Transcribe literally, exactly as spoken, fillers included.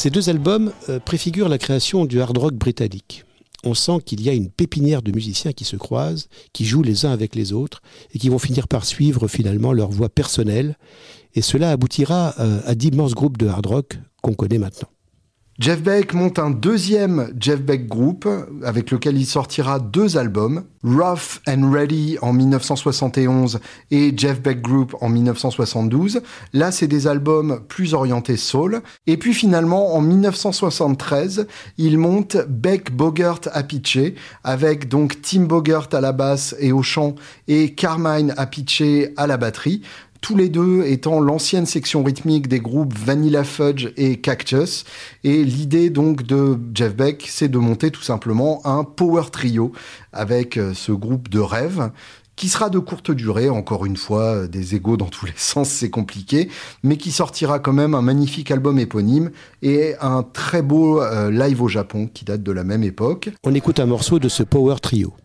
Ces deux albums euh, préfigurent la création du hard rock britannique. On sent qu'il y a une pépinière de musiciens qui se croisent, qui jouent les uns avec les autres et qui vont finir par suivre finalement leur voie personnelle. Et cela aboutira euh, à d'immenses groupes de hard rock qu'on connaît maintenant. Jeff Beck monte un deuxième Jeff Beck Group avec lequel il sortira deux albums, Rough and Ready en dix-neuf cent soixante et onze et Jeff Beck Group en dix-neuf cent soixante-douze. Là, c'est des albums plus orientés soul. Et puis finalement, en dix-neuf cent soixante-treize, il monte Beck Bogert Apice avec donc Tim Bogert à la basse et au chant et Carmine Apice à la batterie. Tous les deux étant l'ancienne section rythmique des groupes Vanilla Fudge et Cactus. Et l'idée donc de Jeff Beck, c'est de monter tout simplement un power trio avec ce groupe de rêve qui sera de courte durée, encore une fois, des égos dans tous les sens, c'est compliqué, mais qui sortira quand même un magnifique album éponyme et un très beau euh, live au Japon qui date de la même époque. On écoute un morceau de ce power trio.